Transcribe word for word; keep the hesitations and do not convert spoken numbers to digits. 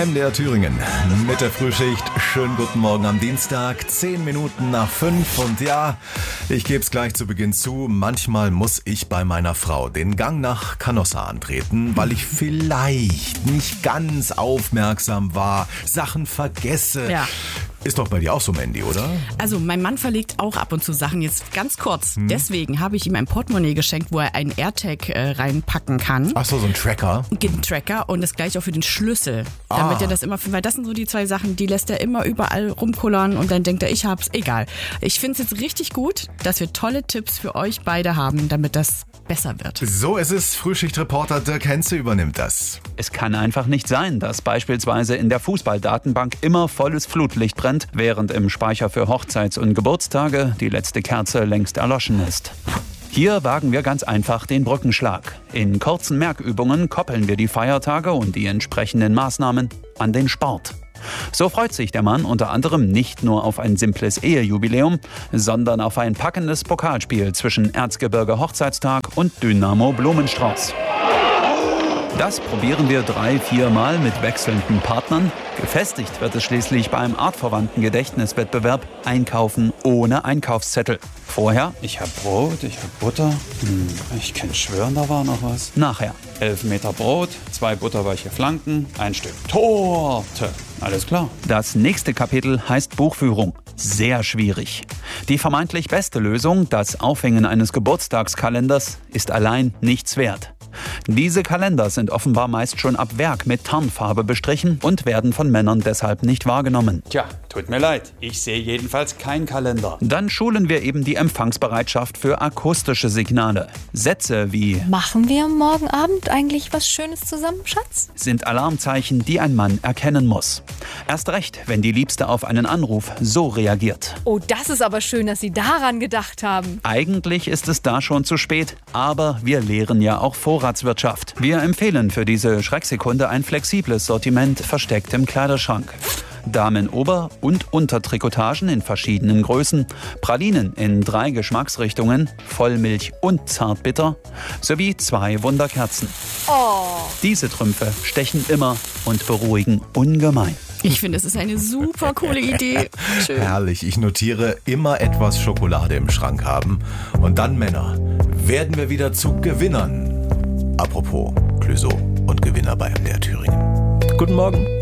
M D R Thüringen mit der Frühschicht. Schönen guten Morgen am Dienstag, zehn Minuten nach fünf. Und ja, ich gebe es gleich zu Beginn zu, manchmal muss ich bei meiner Frau den Gang nach Canossa antreten, weil ich vielleicht nicht ganz aufmerksam war, Sachen vergesse. Ja. Ist doch bei dir auch so, Mandy, oder? Also mein Mann verlegt auch ab und zu Sachen. Jetzt ganz kurz. Hm. Deswegen habe ich ihm ein Portemonnaie geschenkt, wo er einen AirTag äh, reinpacken kann. Ach so, so ein Tracker. Ein Tracker und das gleiche auch für den Schlüssel. Damit Ah. er das immer, weil das sind so die zwei Sachen, die lässt er immer überall rumkullern und dann denkt er, ich hab's, egal. Ich finde es jetzt richtig gut, dass wir tolle Tipps für euch beide haben, damit das besser wird. So ist es. Frühschichtreporter Dirk Henze übernimmt das. Es kann einfach nicht sein, dass beispielsweise in der Fußballdatenbank immer volles Flutlicht brennt, während im Speicher für Hochzeits- und Geburtstage die letzte Kerze längst erloschen ist. Hier wagen wir ganz einfach den Brückenschlag. In kurzen Merkübungen koppeln wir die Feiertage und die entsprechenden Maßnahmen an den Sport. So freut sich der Mann unter anderem nicht nur auf ein simples Ehejubiläum, sondern auf ein packendes Pokalspiel zwischen Erzgebirge Hochzeitstag und Dynamo Blumenstrauß. Das probieren wir drei, vier Mal mit wechselnden Partnern. Gefestigt wird es schließlich beim artverwandten Gedächtniswettbewerb Einkaufen ohne Einkaufszettel. Vorher, ich hab Brot, ich hab Butter, hm, ich kann schwören, da war noch was. Nachher, elf Meter Brot, zwei butterweiche Flanken, ein Stück Torte. Alles klar. Das nächste Kapitel heißt Buchführung. Sehr schwierig. Die vermeintlich beste Lösung, das Aufhängen eines Geburtstagskalenders, ist allein nichts wert. Diese Kalender sind offenbar meist schon ab Werk mit Tarnfarbe bestrichen und werden von Männern deshalb nicht wahrgenommen. Tja, tut mir leid. Ich sehe jedenfalls keinen Kalender. Dann schulen wir eben die Empfangsbereitschaft für akustische Signale. Sätze wie Machen wir morgen Abend eigentlich was Schönes zusammen, Schatz? sind Alarmzeichen, die ein Mann erkennen muss. Erst recht, wenn die Liebste auf einen Anruf so reagiert. Oh, das ist aber schön, dass Sie daran gedacht haben. Eigentlich ist es da schon zu spät, aber wir lehren ja auch Vorratswirtschaft. Wir empfehlen für diese Schrecksekunde ein flexibles Sortiment versteckt im Kleiderschrank. Damen-Ober- und Untertrikotagen in verschiedenen Größen, Pralinen in drei Geschmacksrichtungen, Vollmilch und Zartbitter, sowie zwei Wunderkerzen. Oh. Diese Trümpfe stechen immer und beruhigen ungemein. Ich finde, es ist eine super coole Idee. Schön. Herrlich, ich notiere immer etwas Schokolade im Schrank haben. Und dann, Männer, werden wir wieder zu Gewinnern. Apropos Clouseau und Gewinner bei M D R Thüringen. Guten Morgen.